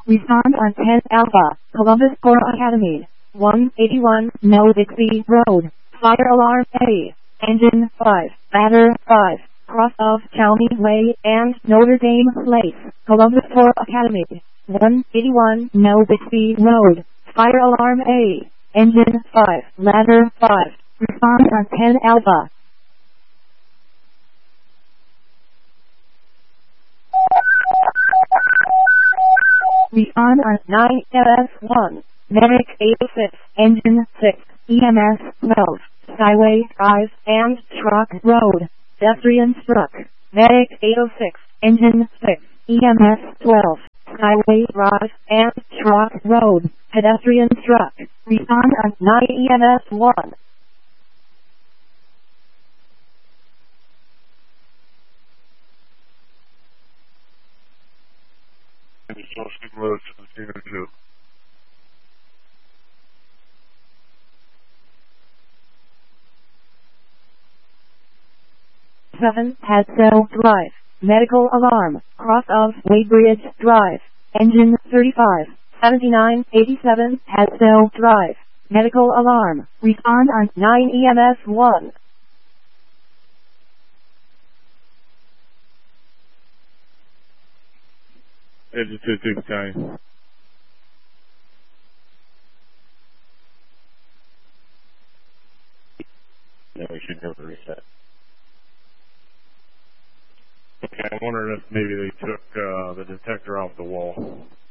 Respond on 10 Alpha, Columbus Core Academy. 181, No Dixie Road. Fire alarm A. Engine 5, ladder 5, cross of County Way and Notre Dame Place. Columbus Core Academy. 181, No Dixie Road. Fire alarm A. Engine 5, ladder 5. Respond on 10 Alpha. Respond on 9 MS1. Medic 86, Engine 6, EMS 12, Skyway Drive and Truck Road. Pedestrian struck. Medic 806, Engine 6, EMS 12, Skyway Drive and Truck Road. Pedestrian struck. Respond on 9 EMS 1. Exhausting load 1702. Seven Hadso Drive. Medical alarm. Cross of Waybridge Drive. Engine 35. 7987 Hadso Drive. Medical alarm. Respond on 9 EMS 1. Engine 22 Battalion. Then we should be able to reset. Okay, I'm wondering if maybe they took the detector off the wall.